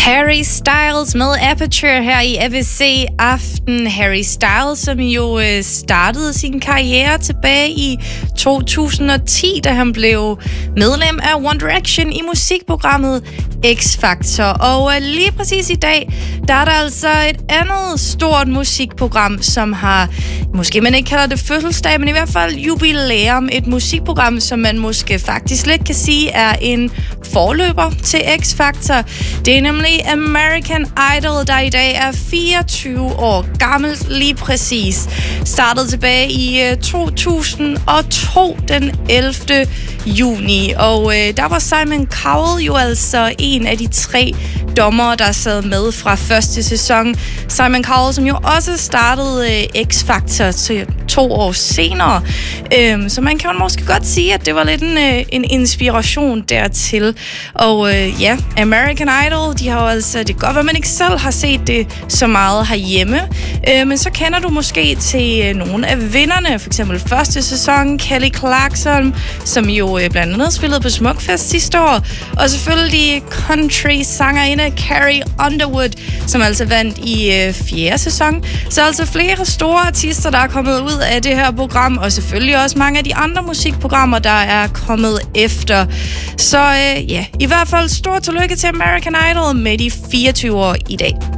Harry Styles med Aperture her i ABC Aften. Harry Styles, som jo startede sin karriere tilbage i 2010, da han blev medlem af One Direction i musikprogrammet X Factor. Og lige præcis i dag, der er der altså et andet stort musikprogram, som har, måske man ikke kalder det fødselsdag, men i hvert fald jubilæum. Et musikprogram, som man måske faktisk lidt kan sige er en forløber til X Factor. Det er nemlig American Idol, der i dag er 24 år gammelt lige præcis. Startede tilbage i 2002, den 11. juni. Og der var Simon Cowell jo altså en af de 3 dommere, der sad med fra første sæson. Simon Cowell, som jo også startede X Factor til 2 år senere. Så man kan jo måske godt sige, at det var lidt en inspiration dertil. Og ja, American Idol, de har jo altså, det kan godt være, man ikke selv har set det så meget herhjemme, men så kender du måske til nogle af vinderne, for eksempel første sæson, Kelly Clarkson, som jo blandt andet spillede på Smukfest sidste år, og selvfølgelig country-sangerinde Carrie Underwood, som altså vandt i 4. sæson. Så altså flere store artister, der er kommet ud af det her program, og selvfølgelig også mange af de andre musikprogrammer, der er kommet efter. Så ja, i hvert fald stort tillykke til American Idol med de 24 år i dag.